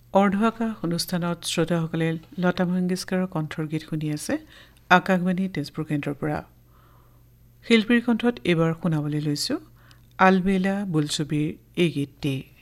অৰ্ধআকাশ অনুষ্ঠানত শ্ৰোতাসকলে লতা মংগেশকাৰৰ কণ্ঠৰ গীত শুনি আছে আকাশবাণী তেজপুৰ কেন্দ্ৰৰ পৰা। শিল্পীৰ কণ্ঠত এইবাৰ শুনাবলৈ লৈছোঁ আলবেলা বোলছবিৰ এই গীতটি।